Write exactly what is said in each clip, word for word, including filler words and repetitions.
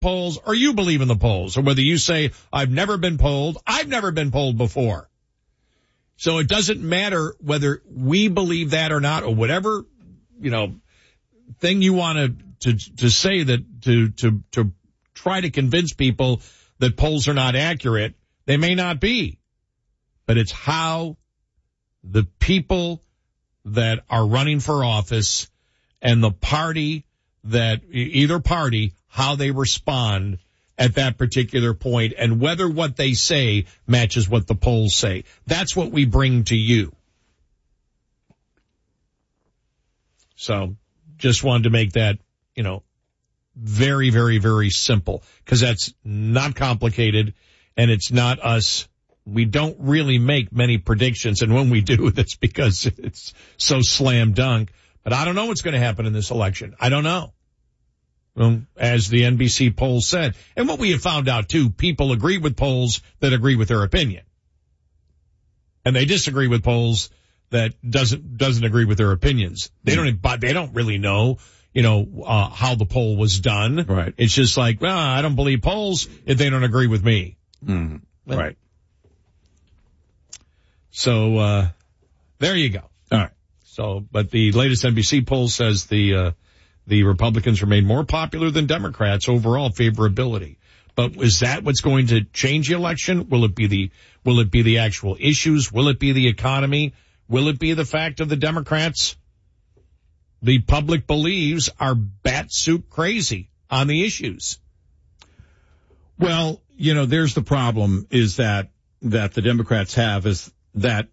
polls or you believe in the polls, or whether you say, I've never been polled, I've never been polled before. So it doesn't matter whether we believe that or not, or whatever, you know, thing you want to, to, to say that, to, to, to try to convince people that polls are not accurate. They may not be, but it's how the people that are running for office and the party that, either party, how they respond at that particular point, and whether what they say matches what the polls say. That's what we bring to you. So just wanted to make that, you know, very, very, very simple, because that's not complicated, and it's not us. We don't really make many predictions, and when we do, that's because it's so slam dunk. But I don't know what's going to happen in this election. I don't know. Well, as the N B C poll said, and what we have found out too, people agree with polls that agree with their opinion, and they disagree with polls that doesn't doesn't agree with their opinions. They don't, but they don't really know, you know, uh, how the poll was done. Right. It's just like, well, I don't believe polls if they don't agree with me. Mm-hmm. Well, right. So uh there you go. All right. So, but the latest N B C poll says the uh the Republicans remain more popular than Democrats overall favorability. But is that what's going to change the election? Will it be the will it be the actual issues? Will it be the economy? Will it be the fact of the Democrats, the public believes, are bat-soup crazy on the issues? Well, you know, there's the problem is that that the Democrats have is that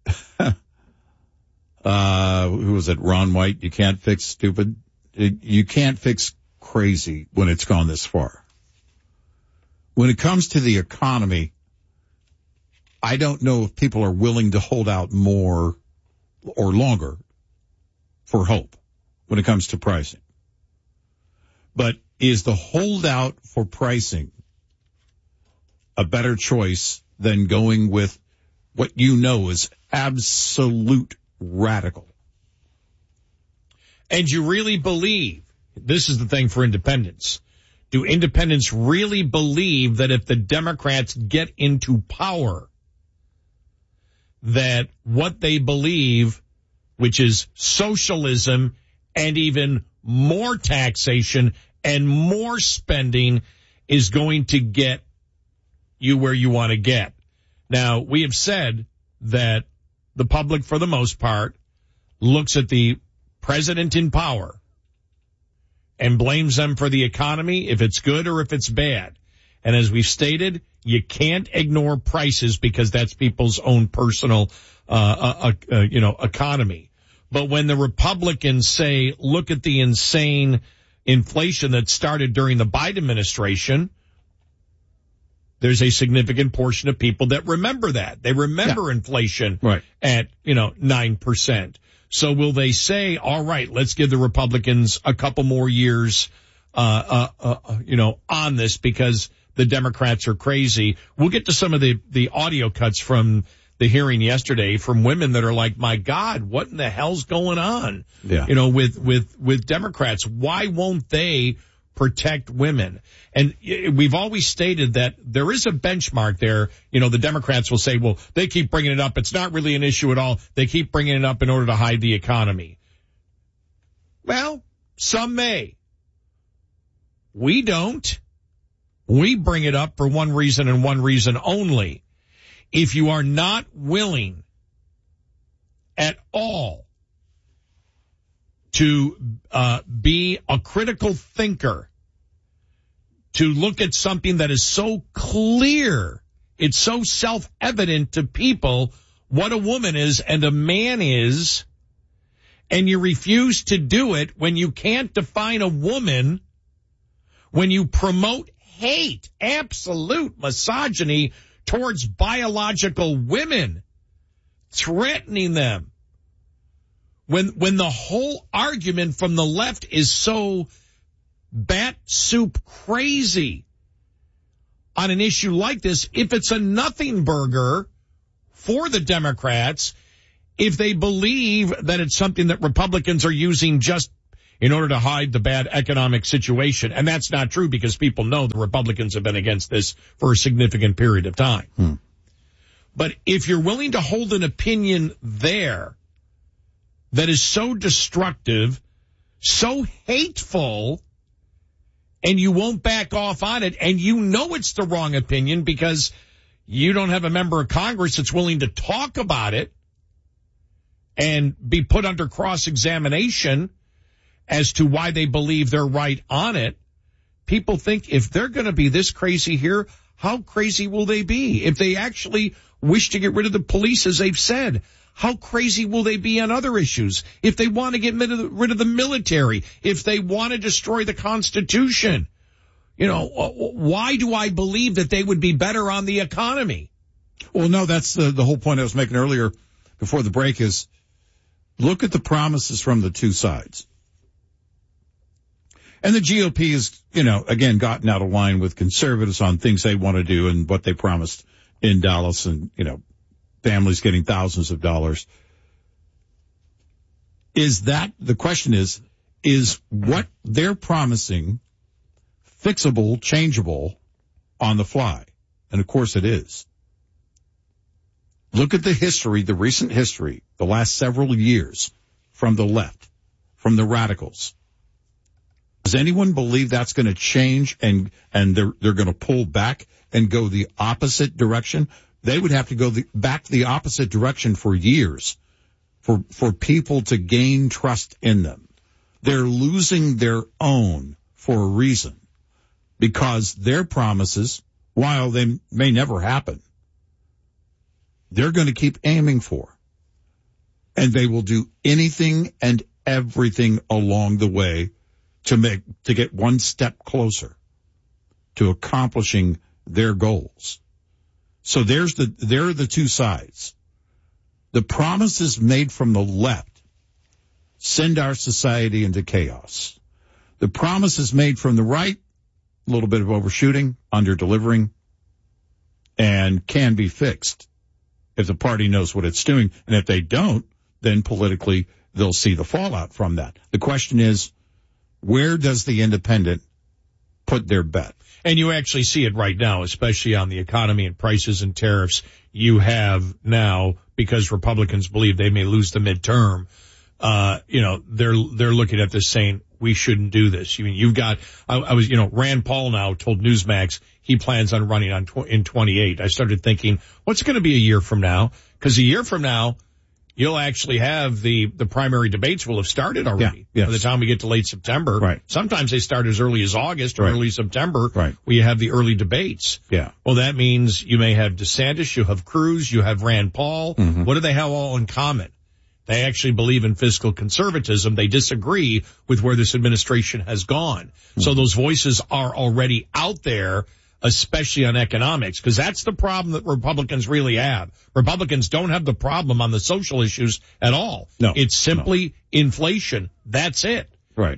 uh who was it? Ron White, you can't fix stupid. You can't fix crazy when it's gone this far. When it comes to the economy, I don't know if people are willing to hold out more or longer for hope when it comes to pricing. But is the holdout for pricing a better choice than going with what you know is absolute radical? And you really believe, this is the thing for independents, do independents really believe that if the Democrats get into power, that what they believe, which is socialism and even more taxation and more spending, is going to get you where you want to get? Now, we have said that the public, for the most part, looks at the president in power and blames them for the economy, if it's good or if it's bad. And as we've stated, you can't ignore prices because that's people's own personal, uh, uh, uh, you know, economy. But when the Republicans say, look at the insane inflation that started during the Biden administration, there's a significant portion of people that remember that. They remember yeah. inflation right. at, you know, nine percent. So will they say, all right, let's give the Republicans a couple more years, uh, uh, uh, you know, on this because the Democrats are crazy? We'll get to some of the, the audio cuts from the hearing yesterday from women that are like, my God, what in the hell's going on? Yeah. You know, with, with, with Democrats, why won't they protect women? And we've always stated that there is a benchmark there. You know, the Democrats will say, well, they keep bringing it up. It's not really an issue at all. They keep bringing it up in order to hide the economy. Well, some may. We don't. We bring it up for one reason and one reason only. If you are not willing at all to uh be a critical thinker, to look at something that is so clear, it's so self-evident to people what a woman is and a man is, and you refuse to do it when you can't define a woman, when you promote hate, absolute misogyny towards biological women, threatening them. When, when the whole argument from the left is so bat soup crazy on an issue like this, if it's a nothing burger for the Democrats, if they believe that it's something that Republicans are using just in order to hide the bad economic situation. And that's not true because people know the Republicans have been against this for a significant period of time. Hmm. But if you're willing to hold an opinion there that is so destructive, so hateful, and you won't back off on it, and you know it's the wrong opinion because you don't have a member of Congress that's willing to talk about it and be put under cross-examination as to why they believe they're right on it, people think if they're going to be this crazy here, how crazy will they be? If they actually wish to get rid of the police, as they've said, how crazy will they be on other issues? If they want to get rid of the, rid of the military, if they want to destroy the Constitution, you know, why do I believe that they would be better on the economy? Well, no, that's the, the whole point I was making earlier before the break is look at the promises from the two sides. And the G O P has, you know, again, gotten out of line with conservatives on things they want to do and what they promised in Dallas and, you know, families getting thousands of dollars. Is that, the question is, is what they're promising fixable, changeable on the fly? And of course it is. Look at the history, the recent history, the last several years from the left, from the radicals. Does anyone believe that's going to change and, and they're, they're going to pull back and go the opposite direction? They would have to go the, back the opposite direction for years for, for people to gain trust in them. They're losing their own for a reason because their promises, while they may never happen, they're going to keep aiming for. And they will do anything and everything along the way to make, to get one step closer to accomplishing their goals. So there's the, there are the two sides. The promises made from the left send our society into chaos. The promises made from the right, a little bit of overshooting, under-delivering, and can be fixed if the party knows what it's doing. And if they don't, then politically they'll see the fallout from that. The question is, where does the independent put their bet? And you actually see it right now, especially on the economy and prices and tariffs. You have now, because Republicans believe they may lose the midterm, uh, you know, they're, they're looking at this saying, we shouldn't do this. You mean, you've got, I, I was, you know, Rand Paul now told Newsmax he plans on running on tw- in twenty-eight. I started thinking, what's going to be a year from now? Because a year from now, you'll actually have the, the primary debates will have started already. Yeah, yes. By the time we get to late September. Right. Sometimes they start as early as August or Right. early September. Right. Where you have the early debates. Yeah. Well, that means you may have DeSantis, you have Cruz, you have Rand Paul. Mm-hmm. What do they have all in common? They actually believe in fiscal conservatism. They disagree with where this administration has gone. Mm-hmm. So those voices are already out there, especially on economics, because that's the problem that Republicans really have. Republicans don't have the problem on the social issues at all. No. It's simply no. inflation. That's it. Right.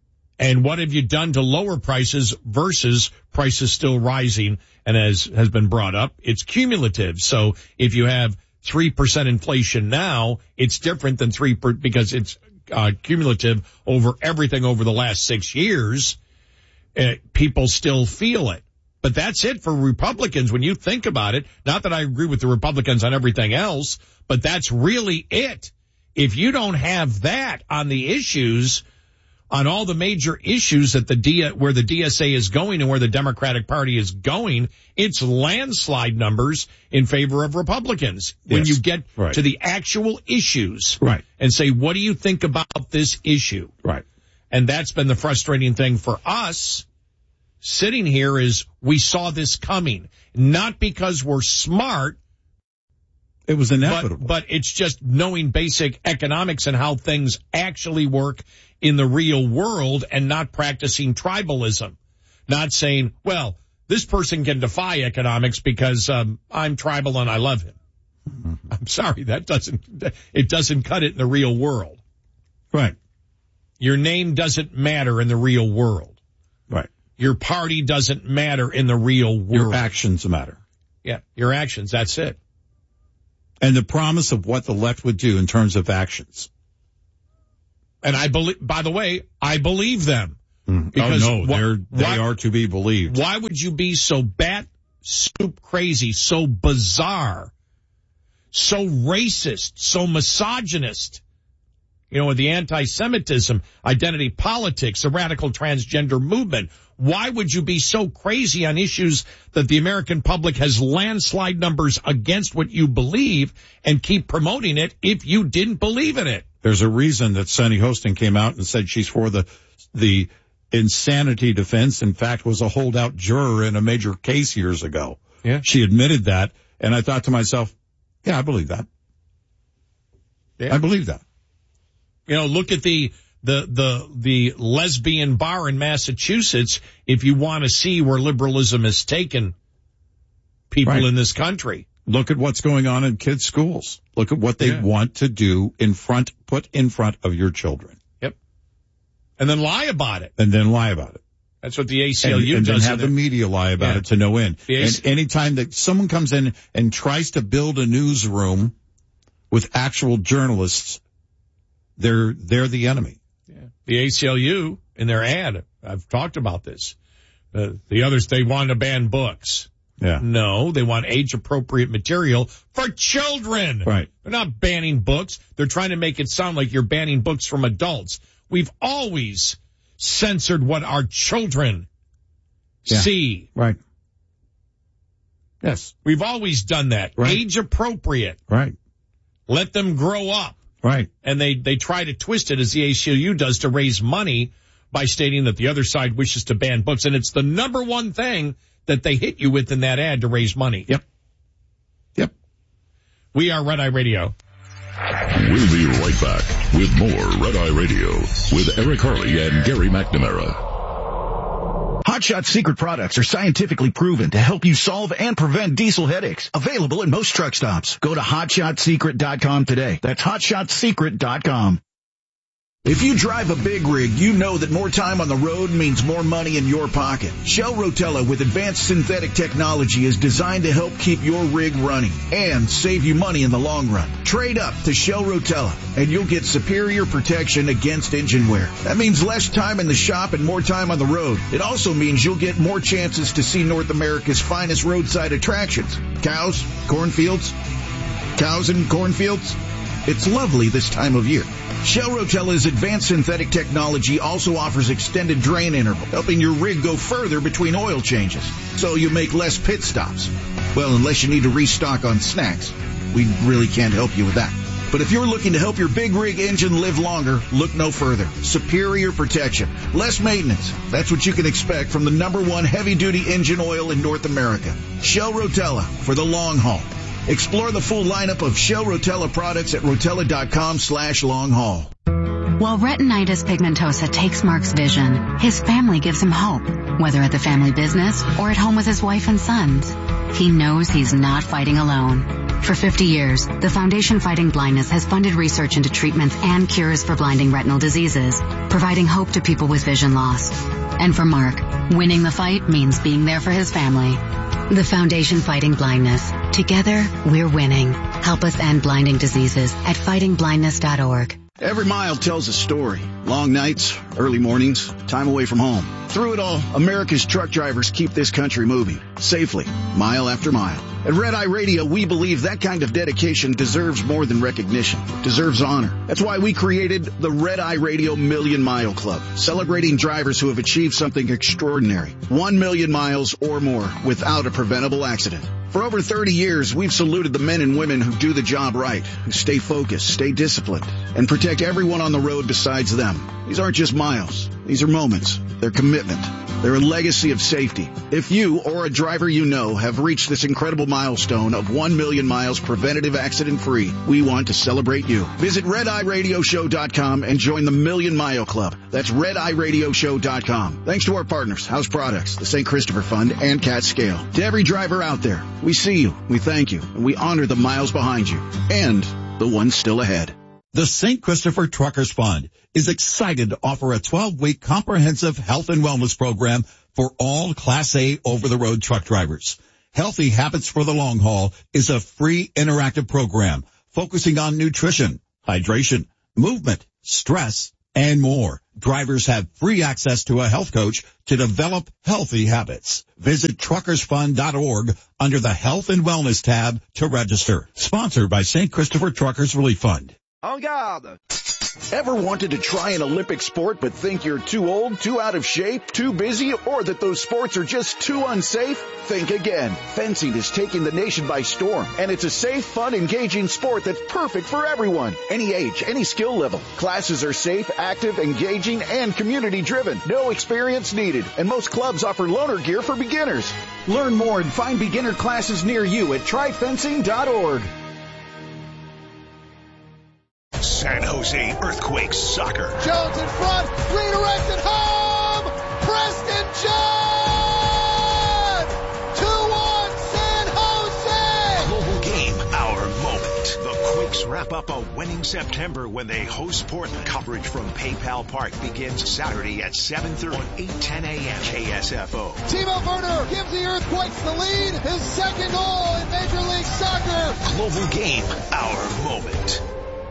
And what have you done to lower prices versus prices still rising? And as has been brought up, it's cumulative. So if you have three percent inflation now, it's different than three per, because it's uh, cumulative over everything over the last six years. Uh, people still feel it. But that's it for Republicans when you think about it. Not that I agree with the Republicans on everything else, but that's really it. If you don't have that on the issues, on all the major issues that the D, where the D S A is going and where the Democratic Party is going, it's landslide numbers in favor of Republicans. When Yes. you get Right. to the actual issues Right. and say, what do you think about this issue? Right. And that's been the frustrating thing for us sitting here is we saw this coming, not because we're smart. It was inevitable. But, but it's just knowing basic economics and how things actually work in the real world and not practicing tribalism. Not saying, well, this person can defy economics because um, I'm tribal and I love him. Mm-hmm. I'm sorry, that doesn't, it doesn't cut it in the real world. Right. Your name doesn't matter in the real world. Right. Your party doesn't matter in the real world. Your actions matter. Yeah, your actions, that's it. And the promise of what the left would do in terms of actions. And I believe, by the way, I believe them. Mm. Because oh, no, wh- they're, they why, are to be believed. Why would you be so bat soup crazy, so bizarre, so racist, so misogynist? You know, with the anti-Semitism, identity politics, the radical transgender movement. Why would you be so crazy on issues that the American public has landslide numbers against what you believe and keep promoting it if you didn't believe in it? There's a reason that Sunny Hostin came out and said she's for the the insanity defense. In fact, was a holdout juror in a major case years ago. Yeah. She admitted that, and I thought to myself, yeah, I believe that. Yeah. I believe that. You know, look at the, the, the, the lesbian bar in Massachusetts if you want to see where liberalism has taken people right. in this country. Look at what's going on in kids' schools. Look at what they yeah. want to do in front, put in front of your children. Yep. And then lie about it. And then lie about it. That's what the A C L U and, does. And then have the media lie about yeah. it to no end. And anytime that someone comes in and tries to build a newsroom with actual journalists, They're, they're the enemy. Yeah. The A C L U, in their ad, I've talked about this. Uh, the others, they want to ban books. Yeah. No, they want age-appropriate material for children. Right. They're not banning books. They're trying to make it sound like you're banning books from adults. We've always censored what our children yeah. see. Right. Yes. We've always done that. Right. Age-appropriate. Right. Let them grow up. Right. And they, they try to twist it, as the A C L U does, to raise money by stating that the other side wishes to ban books. And it's the number one thing that they hit you with in that ad to raise money. Yep. Yep. We are Red Eye Radio. We'll be right back with more Red Eye Radio with Eric Harley and Gary McNamara. Hot Shot Secret products are scientifically proven to help you solve and prevent diesel headaches. Available at most truck stops. Go to hot shot secret dot com today. That's hot shot secret dot com. If you drive a big rig, you know that more time on the road means more money in your pocket. Shell Rotella with advanced synthetic technology is designed to help keep your rig running and save you money in the long run. Trade up to Shell Rotella and you'll get superior protection against engine wear. That means less time in the shop and more time on the road. It also means you'll get more chances to see North America's finest roadside attractions. Cows, cornfields, cows and cornfields. It's lovely this time of year. Shell Rotella's advanced synthetic technology also offers extended drain interval, helping your rig go further between oil changes, so you make less pit stops. Well, unless you need to restock on snacks. We really can't help you with that. But if you're looking to help your big rig engine live longer, look no further. Superior protection, less maintenance. That's what you can expect from the number one heavy-duty engine oil in North America. Shell Rotella for the long haul. Explore the full lineup of Shell Rotella products at rotella.com slash long haul. While retinitis pigmentosa takes Mark's vision, his family gives him hope, whether at the family business or at home with his wife and sons. He knows he's not fighting alone. For fifty years, the Foundation Fighting Blindness has funded research into treatments and cures for blinding retinal diseases, providing hope to people with vision loss. And for Mark, winning the fight means being there for his family. The Foundation Fighting Blindness. Together, we're winning. Help us end blinding diseases at fighting blindness dot org. Every mile tells a story. Long nights, early mornings, time away from home. Through it all, America's truck drivers keep this country moving, safely, mile after mile. At Red Eye Radio, we believe that kind of dedication deserves more than recognition, deserves honor. That's why we created the Red Eye Radio Million Mile Club, celebrating drivers who have achieved something extraordinary. One million miles or more without a preventable accident. For over thirty years, we've saluted the men and women who do the job right, who stay focused, stay disciplined, and protect everyone on the road besides them. These aren't just miles. These are moments. They're commitment. They're a legacy of safety. If you or a driver you know have reached this incredible milestone of one million miles preventative accident-free, we want to celebrate you. Visit red eye radio show dot com and join the Million Mile Club. That's red eye radio show dot com. Thanks to our partners, House Products, the Saint Christopher Fund, and Cat Scale. To every driver out there, we see you, we thank you, and we honor the miles behind you and the ones still ahead. The Saint Christopher Truckers Fund is excited to offer a twelve-week comprehensive health and wellness program for all Class A over-the-road truck drivers. Healthy Habits for the Long Haul is a free interactive program focusing on nutrition, hydration, movement, stress, and more. Drivers have free access to a health coach to develop healthy habits. Visit truckers fund dot org under the Health and Wellness tab to register. Sponsored by Saint Christopher Truckers Relief Fund. En garde! Ever wanted to try an Olympic sport but think you're too old, too out of shape, too busy, or that those sports are just too unsafe? Think again. Fencing is taking the nation by storm, and it's a safe, fun, engaging sport that's perfect for everyone. Any age, any skill level. Classes are safe, active, engaging, and community-driven. No experience needed, and most clubs offer loaner gear for beginners. Learn more and find beginner classes near you at try fencing dot org. San Jose Earthquakes soccer. Jones in front, redirected home! Preston John! two one San Jose! Global game, our moment. The Quakes wrap up a winning September when they host Portland. Coverage from PayPal Park begins Saturday at seven thirty on eight ten a.m. K S F O. Timo Werner gives the Earthquakes the lead. His second goal in Major League Soccer. Global game, our moment.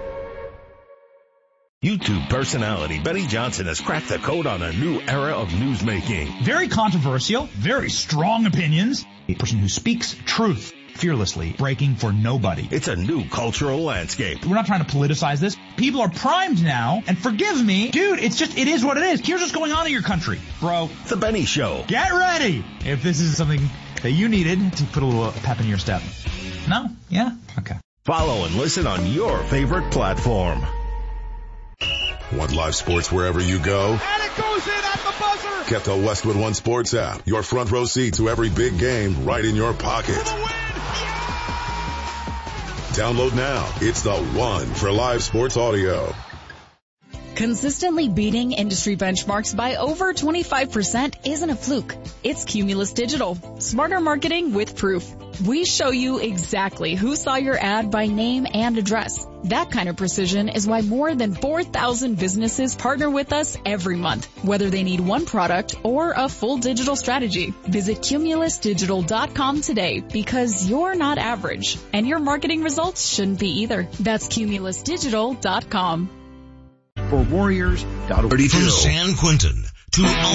YouTube personality Benny Johnson has cracked the code on a new era of newsmaking. Very controversial, very strong opinions. A person who speaks truth fearlessly, breaking for nobody. It's a new cultural landscape. We're not trying to politicize this. People are primed now, and forgive me, dude, it's just, it is what it is. Here's what's going on in your country, bro. The Benny Show. Get ready if this is something that you needed to put a little pep in your step. No? Yeah? Okay. Follow and listen on your favorite platform. Want live sports wherever you go? And it goes in at the buzzer! Get the Westwood One Sports app. Your front row seat to every big game right in your pocket. For the win! Download now. It's the one for live sports audio. Consistently beating industry benchmarks by over twenty-five percent isn't a fluke. It's Cumulus Digital. Smarter marketing with proof. We show you exactly who saw your ad by name and address. That kind of precision is why more than four thousand businesses partner with us every month, whether they need one product or a full digital strategy. Visit Cumulus Digital dot com today because you're not average, and your marketing results shouldn't be either. That's Cumulus Digital dot com. For Warriors dot org. From San Quentin to